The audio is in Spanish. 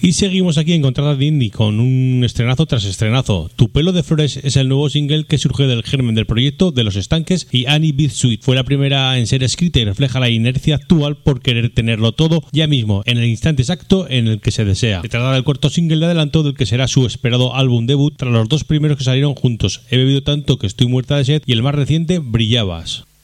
Y seguimos aquí en Contrada de Indie con un estrenazo tras estrenazo. Tu pelo de flores es el nuevo single que surgió del germen del proyecto de Los Estanques y Annie Beat Sweet. Fue la primera en ser escrita y refleja la inercia actual por querer tenerlo todo ya mismo, en el instante exacto en el que se desea. Se trata del cuarto single de adelanto del que será su esperado álbum debut tras los dos primeros que salieron juntos, He bebido tanto que estoy muerta de sed y el más reciente, Brillabas.